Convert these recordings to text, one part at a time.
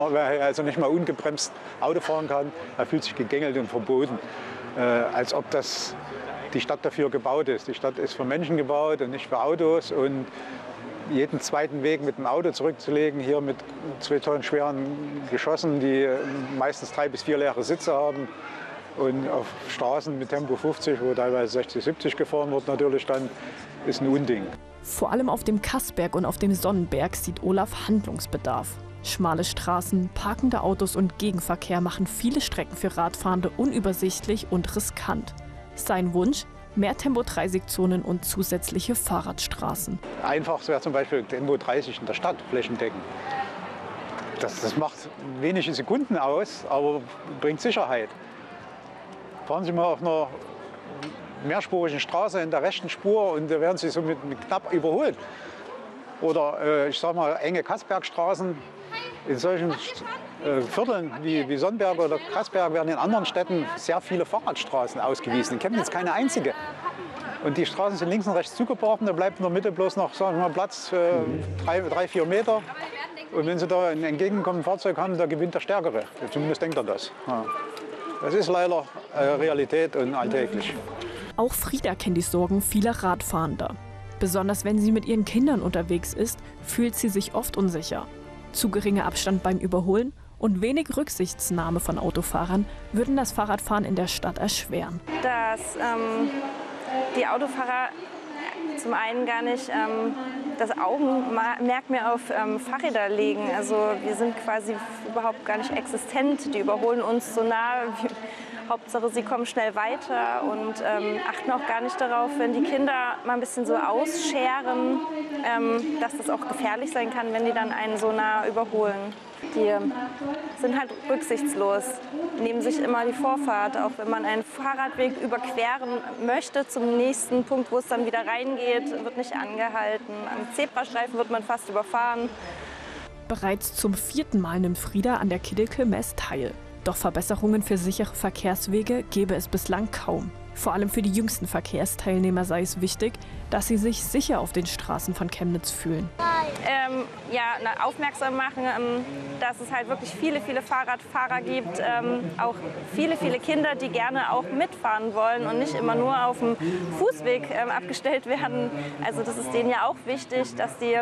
Wer also nicht mal ungebremst Auto fahren kann, er fühlt sich gegängelt und verboten. Als ob die Stadt dafür gebaut ist. Die Stadt ist für Menschen gebaut und nicht für Autos. Und jeden zweiten Weg mit dem Auto zurückzulegen, hier mit 2 Tonnen schweren Geschossen, die meistens 3 bis 4 leere Sitze haben. Und auf Straßen mit Tempo 50, wo teilweise 60, 70 gefahren wird, natürlich dann, ist ein Unding. Vor allem auf dem Kassberg und auf dem Sonnenberg sieht Olaf Handlungsbedarf. Schmale Straßen, parkende Autos und Gegenverkehr machen viele Strecken für Radfahrende unübersichtlich und riskant. Sein Wunsch? Mehr Tempo-30-Zonen und zusätzliche Fahrradstraßen. Einfach wäre zum Beispiel Tempo 30 in der Stadt flächendeckend. Das macht wenige Sekunden aus, aber bringt Sicherheit. Fahren Sie mal auf einer mehrspurigen Straße in der rechten Spur und da werden Sie so mit knapp überholt. Oder ich sag mal enge Kassbergstraßen. In solchen Vierteln wie Sonnenberg oder Kassberg werden in anderen Städten sehr viele Fahrradstraßen ausgewiesen. In Chemnitz keine einzige. Und die Straßen sind links und rechts zugebaut und da bleibt in der Mitte bloß noch, sagen wir mal, Platz für 3-4 Meter. Und wenn Sie da ein entgegenkommendes Fahrzeug haben, da gewinnt der Stärkere. Zumindest denkt er das. Ja. Das ist leider Realität und alltäglich. Auch Frieda kennt die Sorgen vieler Radfahrender. Besonders wenn sie mit ihren Kindern unterwegs ist, fühlt sie sich oft unsicher. Zu geringer Abstand beim Überholen und wenig Rücksichtsnahme von Autofahrern würden das Fahrradfahren in der Stadt erschweren. Dass die Autofahrer zum einen gar nicht das Augenmerk mehr auf Fahrräder legen. Also wir sind quasi überhaupt gar nicht existent. Die überholen uns so nah. Hauptsache, sie kommen schnell weiter und achten auch gar nicht darauf, wenn die Kinder mal ein bisschen so ausscheren, dass das auch gefährlich sein kann, wenn die dann einen so nah überholen. Die sind halt rücksichtslos, nehmen sich immer die Vorfahrt, auch wenn man einen Fahrradweg überqueren möchte zum nächsten Punkt, wo es dann wieder reingeht, wird nicht angehalten. Am Zebrastreifen wird man fast überfahren. Bereits zum 4. Mal nimmt Frieda an der Kiddelke-Mess teil. Doch Verbesserungen für sichere Verkehrswege gäbe es bislang kaum. Vor allem für die jüngsten Verkehrsteilnehmer sei es wichtig, dass sie sich sicher auf den Straßen von Chemnitz fühlen. Aufmerksam machen, dass es halt wirklich viele Fahrradfahrer gibt, auch viele Kinder, die gerne auch mitfahren wollen und nicht immer nur auf dem Fußweg abgestellt werden. Also das ist denen ja auch wichtig, dass die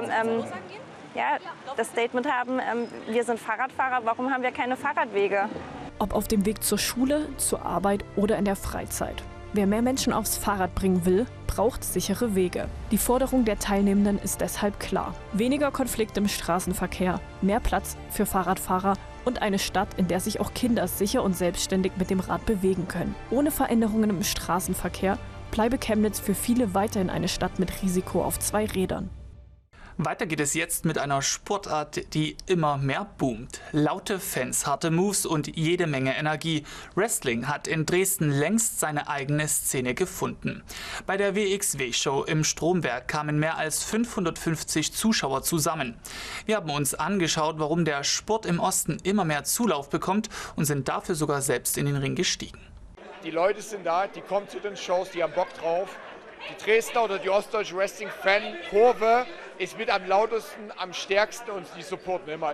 das Statement haben, wir sind Fahrradfahrer, warum haben wir keine Fahrradwege? Ob auf dem Weg zur Schule, zur Arbeit oder in der Freizeit. Wer mehr Menschen aufs Fahrrad bringen will, braucht sichere Wege. Die Forderung der Teilnehmenden ist deshalb klar. Weniger Konflikte im Straßenverkehr, mehr Platz für Fahrradfahrer und eine Stadt, in der sich auch Kinder sicher und selbstständig mit dem Rad bewegen können. Ohne Veränderungen im Straßenverkehr bleibe Chemnitz für viele weiterhin eine Stadt mit Risiko auf 2 Rädern. Weiter geht es jetzt mit einer Sportart, die immer mehr boomt. Laute Fans, harte Moves und jede Menge Energie. Wrestling hat in Dresden längst seine eigene Szene gefunden. Bei der WXW-Show im Stromberg kamen mehr als 550 Zuschauer zusammen. Wir haben uns angeschaut, warum der Sport im Osten immer mehr Zulauf bekommt und sind dafür sogar selbst in den Ring gestiegen. Die Leute sind da, die kommen zu den Shows, die haben Bock drauf. Die Dresdner oder die ostdeutsche Wrestling-Fan-Kurve ist mit am lautesten, am stärksten und die supporten immer.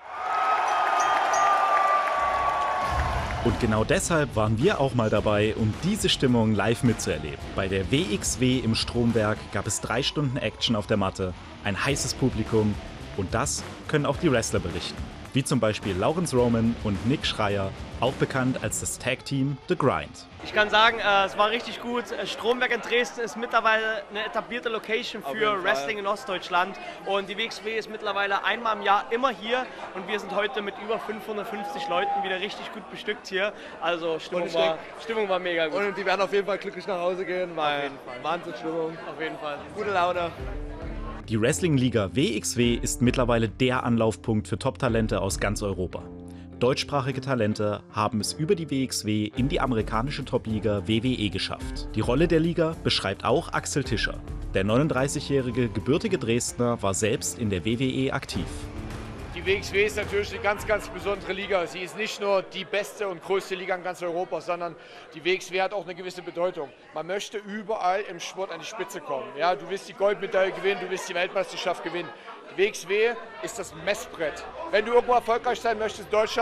Und genau deshalb waren wir auch mal dabei, um diese Stimmung live mitzuerleben. Bei der WXW im Stromberg gab es 3 Stunden Action auf der Matte, ein heißes Publikum und das können auch die Wrestler berichten. Wie zum Beispiel Lawrence Roman und Nick Schreier, auch bekannt als das Tag-Team The Grind. Ich kann sagen, es war richtig gut. Stromberg in Dresden ist mittlerweile eine etablierte Location für Wrestling in Ostdeutschland. Und die WXW ist mittlerweile einmal im Jahr immer hier. Und wir sind heute mit über 550 Leuten wieder richtig gut bestückt hier. Also Stimmung war mega gut. Und die werden auf jeden Fall glücklich nach Hause gehen, weil Wahnsinnsstimmung. Auf jeden Fall. Gute Laune. Die Wrestling-Liga WXW ist mittlerweile der Anlaufpunkt für Top-Talente aus ganz Europa. Deutschsprachige Talente haben es über die WXW in die amerikanische Top-Liga WWE geschafft. Die Rolle der Liga beschreibt auch Axel Tischer. Der 39-jährige gebürtige Dresdner war selbst in der WWE aktiv. Die WXW ist natürlich eine ganz besondere Liga. Sie ist nicht nur die beste und größte Liga in ganz Europa, sondern die WXW hat auch eine gewisse Bedeutung. Man möchte überall im Sport an die Spitze kommen. Ja, du willst die Goldmedaille gewinnen, du willst die Weltmeisterschaft gewinnen. Die WXW ist das Messbrett. Wenn du irgendwo erfolgreich sein möchtest in Deutschland,